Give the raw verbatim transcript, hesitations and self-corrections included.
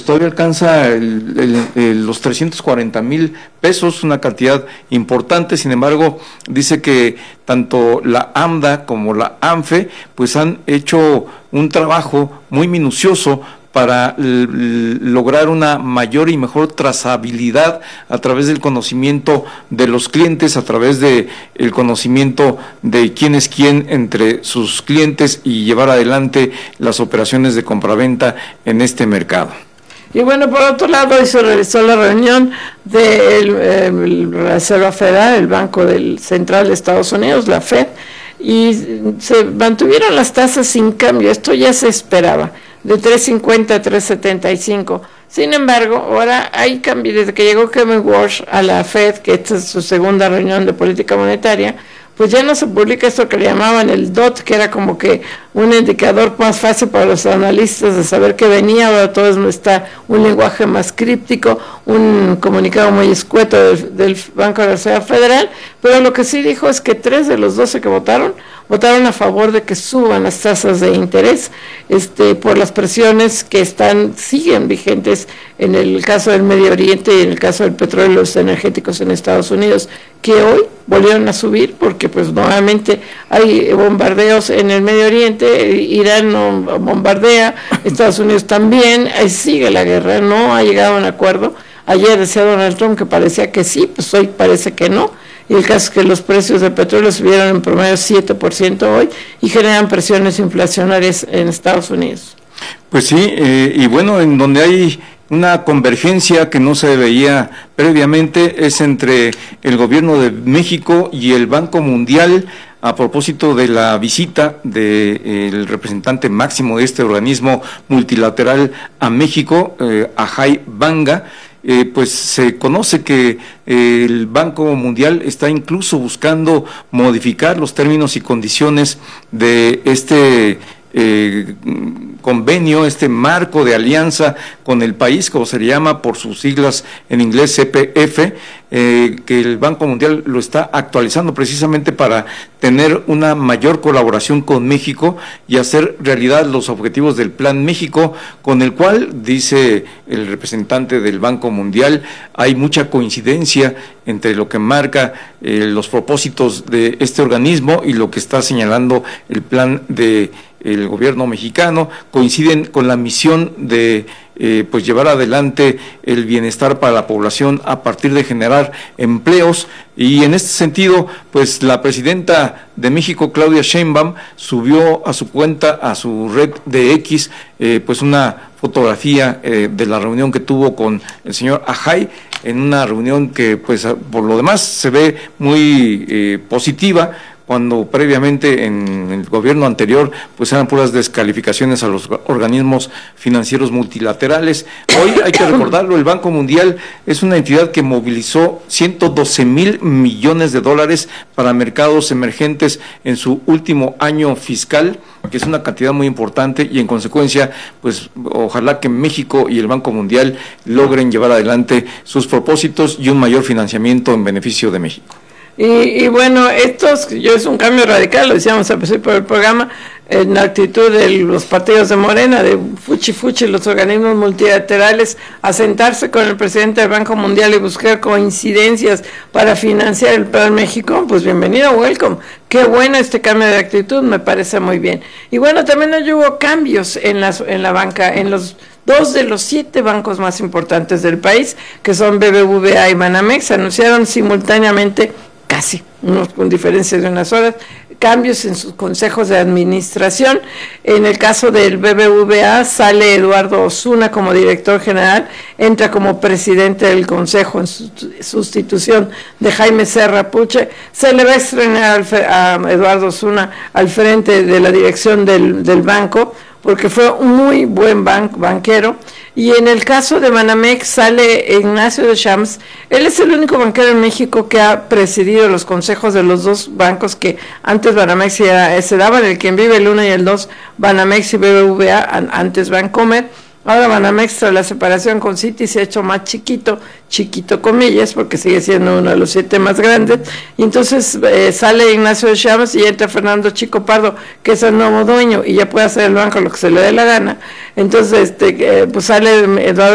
pues todavía alcanza el, el, el, los trescientos cuarenta mil pesos, una cantidad importante. Sin embargo, dice que tanto la AMDA como la ANFE pues han hecho un trabajo muy minucioso para lograr una mayor y mejor trazabilidad a través del conocimiento de los clientes, a través de el conocimiento de quién es quién entre sus clientes y llevar adelante las operaciones de compraventa en este mercado. Y bueno, por otro lado, hoy se realizó la reunión de la Reserva Federal, el Banco del Central de Estados Unidos, la Fed, y se mantuvieron las tasas sin cambio. Esto ya se esperaba, de tres cincuenta a tres setenta y cinco. Sin embargo, ahora hay cambio. Desde que llegó Kevin Walsh a la Fed, que esta es su segunda reunión de política monetaria, pues ya no se publica esto que le llamaban el D O T, que era como que un indicador más fácil para los analistas de saber qué venía. Ahora todo está un lenguaje más críptico, un comunicado muy escueto del, del Banco de la Reserva Federal, pero lo que sí dijo es que tres de los doce que votaron, votaron a favor de que suban las tasas de interés, este, por las presiones que están, siguen vigentes en el caso del Medio Oriente y en el caso del petróleo y los energéticos en Estados Unidos, que hoy volvieron a subir porque pues nuevamente hay bombardeos en el Medio Oriente. Irán no bombardea, Estados Unidos también, ahí sigue la guerra, no ha llegado a un acuerdo. Ayer decía Donald Trump que parecía que sí, pues hoy parece que no, y el caso es que los precios del petróleo subieron en promedio siete por ciento hoy y generan presiones inflacionarias en Estados Unidos. Pues sí, eh, y bueno, en donde hay una convergencia que no se veía previamente es entre el gobierno de México y el Banco Mundial, a propósito de la visita del representante máximo de este organismo multilateral a México, eh, Ajay Banga. Eh, pues se conoce que eh, el Banco Mundial está incluso buscando modificar los términos y condiciones de este eh, convenio, este marco de alianza con el país, como se le llama por sus siglas en inglés C P F, eh, que el Banco Mundial lo está actualizando precisamente para tener una mayor colaboración con México y hacer realidad los objetivos del Plan México, con el cual, dice el representante del Banco Mundial, hay mucha coincidencia entre lo que marca eh, los propósitos de este organismo y lo que está señalando el plan de el gobierno mexicano, coinciden con la misión de eh, pues llevar adelante el bienestar para la población a partir de generar empleos, y en este sentido pues la presidenta de México, Claudia Sheinbaum, subió a su cuenta, a su red de X, eh, pues una fotografía eh, de la reunión que tuvo con el señor Ajay, en una reunión que pues por lo demás se ve muy eh, positiva, cuando previamente en el gobierno anterior pues eran puras descalificaciones a los organismos financieros multilaterales. Hoy hay que recordarlo, el Banco Mundial es una entidad que movilizó ciento doce mil millones de dólares para mercados emergentes en su último año fiscal, que es una cantidad muy importante, y en consecuencia pues ojalá que México y el Banco Mundial logren llevar adelante sus propósitos y un mayor financiamiento en beneficio de México. Y, y bueno, esto es, yo es un cambio radical, lo decíamos al principio del programa, en la actitud de los partidos de Morena, de fuchi fuchi, los organismos multilaterales, a sentarse con el presidente del Banco Mundial y buscar coincidencias para financiar el Plan México. Pues bienvenido, welcome. Qué bueno este cambio de actitud, me parece muy bien. Y bueno, también hoy hubo cambios en, las, en la banca, en los dos de los siete bancos más importantes del país, que son B B V A y Banamex, anunciaron simultáneamente, casi, unos con diferencias de unas horas, cambios en sus consejos de administración. En el caso del B B V A sale Eduardo Osuna como director general, entra como presidente del consejo en sustitución de Jaime Serra Puche. Se le va a estrenar a Eduardo Osuna al frente de la dirección del, del banco, porque fue un muy buen ban, banquero. Y en el caso de Banamex sale Ignacio de Champs. Él es el único banquero en México que ha presidido los consejos de los dos bancos que antes Banamex era, se daban, el Quien Vive, el uno y el dos, Banamex y B B V A, antes Bancomer. Ahora Banamex, tras la separación con Citi, se ha hecho más chiquito, chiquito comillas, porque sigue siendo uno de los siete más grandes. Y entonces eh, sale Ignacio de Champs y entra Fernando Chico Pardo, que es el nuevo dueño, y ya puede hacer el banco lo que se le dé la gana. Entonces, este, eh, pues sale Eduardo